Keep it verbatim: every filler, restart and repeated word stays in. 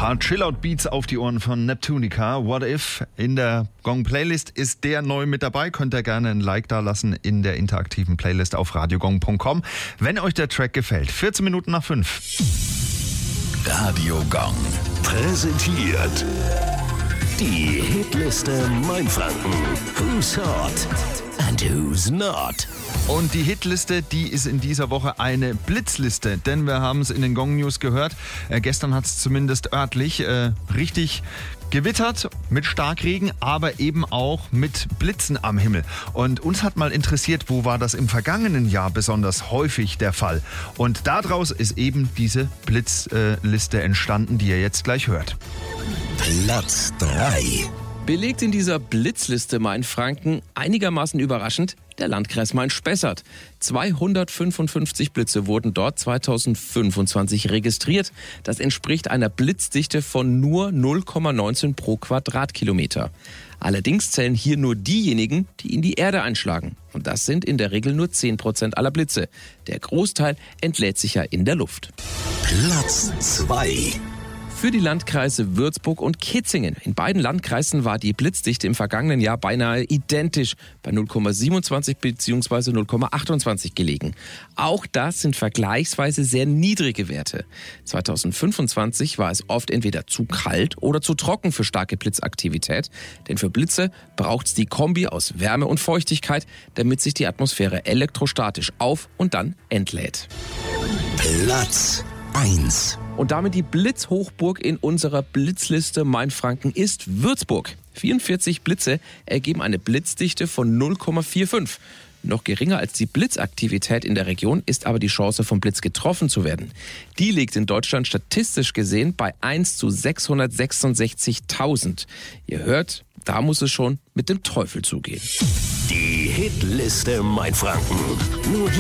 Paar Chillout-Beats auf die Ohren von Neptunica. What If? In der Gong-Playlist ist der neu mit dabei. Könnt ihr gerne ein Like da lassen in der interaktiven Playlist auf radiogong punkt com, wenn euch der Track gefällt. vierzehn Minuten nach fünf. Radio Gong präsentiert die Hitliste Mainfranken. Who's hot and who's not? Und die Hitliste, die ist in dieser Woche eine Blitzliste, denn wir haben es in den Gong News gehört. Äh, gestern hat es zumindest örtlich äh, richtig gewittert mit Starkregen, aber eben auch mit Blitzen am Himmel. Und uns hat mal interessiert, wo war das im vergangenen Jahr besonders häufig der Fall? Und daraus ist eben diese Blitzliste äh, entstanden, die ihr jetzt gleich hört. Platz drei. Belegt in dieser Blitzliste Mainfranken einigermaßen überraschend der Landkreis Main-Spessart. zweihundertfünfundfünfzig Blitze wurden dort zweitausendfünfundzwanzig registriert. Das entspricht einer Blitzdichte von nur null Komma neunzehn pro Quadratkilometer. Allerdings zählen hier nur diejenigen, die in die Erde einschlagen. Und das sind in der Regel nur zehn Prozent aller Blitze. Der Großteil entlädt sich ja in der Luft. Platz zwei. Für die Landkreise Würzburg und Kitzingen. In beiden Landkreisen war die Blitzdichte im vergangenen Jahr beinahe identisch bei null Komma siebenundzwanzig bzw. null Komma achtundzwanzig gelegen. Auch das sind vergleichsweise sehr niedrige Werte. zweitausendfünfundzwanzig war es oft entweder zu kalt oder zu trocken für starke Blitzaktivität. Denn für Blitze braucht es die Kombi aus Wärme und Feuchtigkeit, damit sich die Atmosphäre elektrostatisch auf- und dann entlädt. Platz eins. Und damit die Blitzhochburg in unserer Blitzliste Mainfranken ist Würzburg. vierundvierzig Blitze ergeben eine Blitzdichte von null Komma fünfundvierzig. Noch geringer als die Blitzaktivität in der Region ist aber die Chance, vom Blitz getroffen zu werden. Die liegt in Deutschland statistisch gesehen bei eins zu sechshundertsechsundsechzigtausend. Ihr hört, da muss es schon mit dem Teufel zugehen. Die Hitliste Mainfranken. Nur